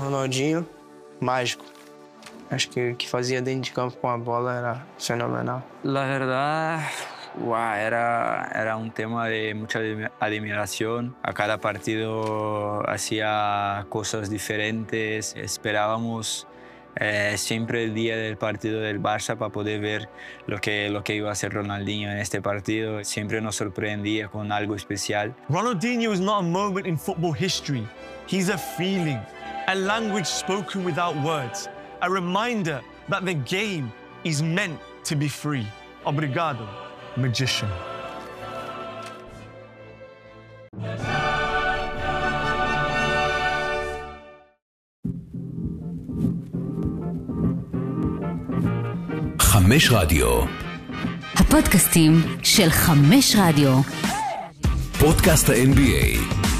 Ronaldinho, mágico. Acho que o que fazia dentro de campo com a bola era fenomenal. La verdad, era un tema de mucha admiración. A cada partido hacía cosas diferentes. Esperábamos siempre el día del partido del Barça para poder ver lo que iba a hacer Ronaldinho en este partido. Siempre nos sorprendía con algo especial. Ronaldinho is not a moment in football history. He's a feeling, a language spoken without words, a reminder that the game is meant to be free. Obrigado, magician. חמש רדיו. הפודקאסטים של חמש רדיו. פודקאסט ה-NBA.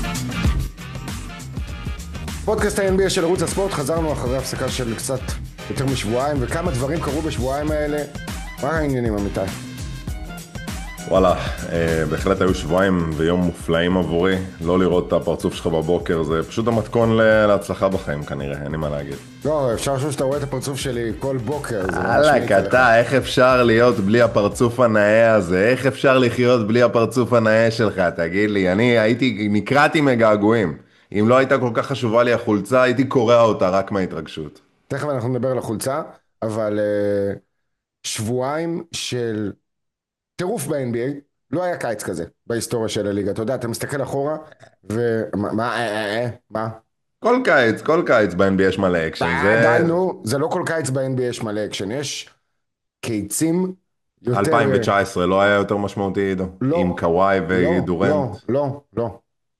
פודקאסט ה-NBA של ערוץ הספורט, חזרנו אחרי הפסקה של קצת יותר משבועיים, וכמה דברים קרו בשבועיים האלה. מה העניינים, אמיתי? וואלה, בהחלט היו שבועיים ויום מופלאים עבורי. לא לראות את הפרצוף שלך בבוקר, זה פשוט המתכון להצלחה בחיים כנראה, אין לי מה להגיד. לא, אפשר לחשוב שאתה רואה את הפרצוף שלי כל בוקר. הלאה, אתה, איך אפשר להיות בלי הפרצוף הנאה הזה? איך אפשר לחיות בלי הפרצוף הנאה שלך? תגיד לי, אני נקרעתי מגעגועים. אם לא הייתה כל כך חשובה לי החולצה, הייתי קורע אותה רק מההתרגשות. תכף אנחנו נדבר על החולצה, אבל שבועיים של טירוף ב-NBA, לא היה קיץ כזה בהיסטוריה של הליגה. אתה יודע, אתה מסתכל אחורה, מה? כל קיץ ב-NBA יש מלא אקשן. דיינו, זה לא כל קיץ ב-NBA יש מלא אקשן, יש קיצים יותר... 2019 לא היה יותר משמעותי, עידו? לא. עם קוואי ודורנט? לא. לא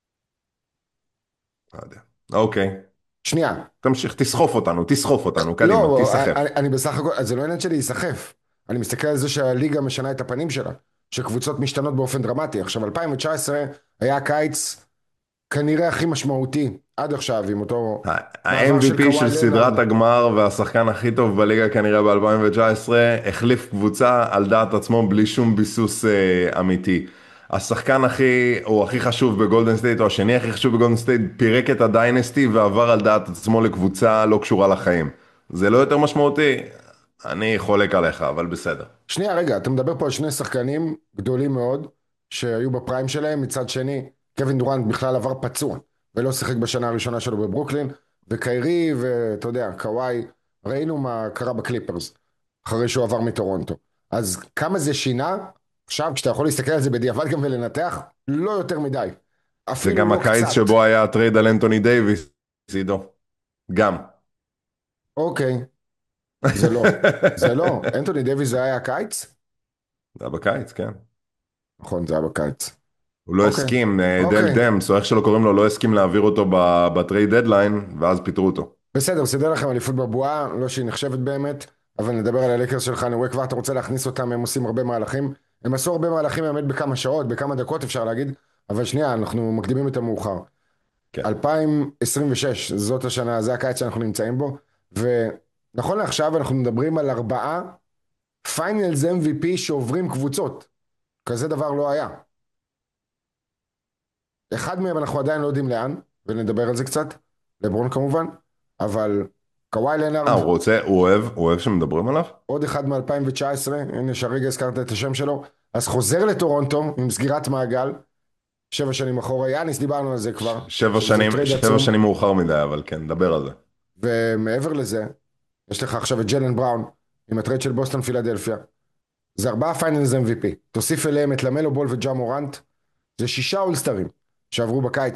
יודע. אוקיי. שנייה. תמשיך, תסחוף אותנו, קדימה, תסחף. אני בסך הכל, זה לא עניין שלי יסחף. אני מסתכל על זה שהליגה משנה את הפנים שלה, שקבוצות משתנות באופן דרמטי. עכשיו, 2019 היה הקיץ כנראה הכי משמעותי עד עכשיו, עם אותו... ה-MVP של סדרת הגמר והשחקן הכי טוב בליגה כנראה ב-2019, החליף קבוצה על דעת עצמו בלי שום ביסוס אמיתי. השחקן הכי חשוב בגולדן סטייט, או השני הכי חשוב בגולדן סטייט, פירק את הדיינסטי ועבר על דעת עצמו לקבוצה לא קשורה לחיים. זה לא יותר משמעותי? אני חולק עליך, אבל בסדר. שנייה, רגע, אתה מדבר פה על שני שחקנים גדולים מאוד, שהיו בפריים שלהם. מצד שני, קווין דורנט בכלל עבר פצוע, ולא שיחק בשנה הראשונה שלו בברוקלין, וקיירי, ואתה יודע, קוואי, ראינו מה קרה בקליפרס, אחרי שהוא עבר מטורונטו. אז כמה זה שינה? עכשיו, כשאתה יכול להסתכל על זה בדיעבד גם ולנתח, לא יותר מדי. זה גם הקיץ שבו היה הטרייד על אנטוני דייביס, עידו. גם. אוקיי. זה לא. אנטוני דייביס זה היה הקיץ? זה היה בקיץ, כן. נכון, זה היה בקיץ. הוא לא הסכים, דל דמס, או איך שלא קוראים לו, לא הסכים להעביר אותו בטרייד דדליין, ואז פיתרו אותו. בסדר, סידר לכם אליפות בבועה, לא שהיא נחשבת באמת, אבל נדבר על הלקרס שלך, אני רואה כבר, אתה רוצה להכניס אותם, הם עושים הרבה מהלכים. הם עשו הרבה מהלכים באמת בכמה שעות, בכמה דקות אפשר להגיד, אבל שנייה, אנחנו מקדימים את המאוחר. כן. 2026, זאת השנה, זה הקיץ שאנחנו נמצאים בו, ונכון לעכשיו אנחנו מדברים על 4 פיינלס MVP שעוברים קבוצות. כזה דבר לא היה. אחד מהם אנחנו עדיין לא יודעים לאן, ונדבר על זה קצת, לברון כמובן, אבל קוואי לנארד... הוא אוהב שמדברים עליו? עוד אחד מ-2019, הנה שהרגע הזכרת את השם שלו, אז חוזר לטורונטו עם סגירת מעגל, 7 שנים אחורה, יאניס דיברנו על זה כבר. 7 שנים מאוחר מדי, אבל כן, נדבר על זה. ומעבר לזה, יש לך עכשיו את ג'לן בראון, עם הטרייד של בוסטון פילדלפיה, זה 4 פיינלס MVP, תוסיף אליהם את למלו בול וג'ה מורנט, זה 6 אולסטרים שעברו בקיץ